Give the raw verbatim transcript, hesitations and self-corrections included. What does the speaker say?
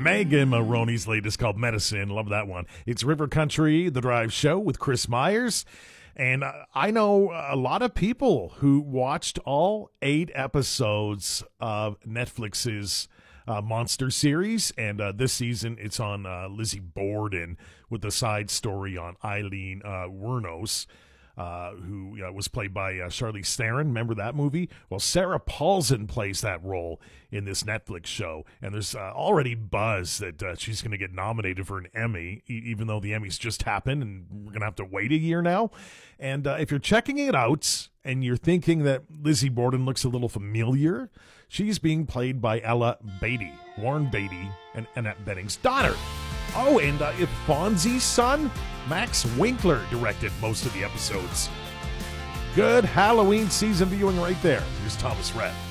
Megan Maroney's latest called Medicine. Love that one. It's River Country, The Drive Show with Chris Myers. And I know a lot of people who watched all eight episodes of Netflix's uh, Monster series. And uh, this season, it's on uh, Lizzie Borden with the side story on Eileen uh, Wuornos. Uh, who uh, was played by uh, Charlize Theron. Remember that movie? Well, Sarah Paulson plays that role in this Netflix show, and there's uh, already buzz that uh, she's going to get nominated for an Emmy, e- even though the Emmys just happened, and we're going to have to wait a year now. And uh, if you're checking it out and you're thinking that Lizzie Borden looks a little familiar, she's being played by Ella Beatty, Warren Beatty, and Annette Bening's daughter. Oh, and uh, if Fonzie's son, Max Winkler, directed most of the episodes. Good Halloween season viewing right there. Here's Thomas Rhett.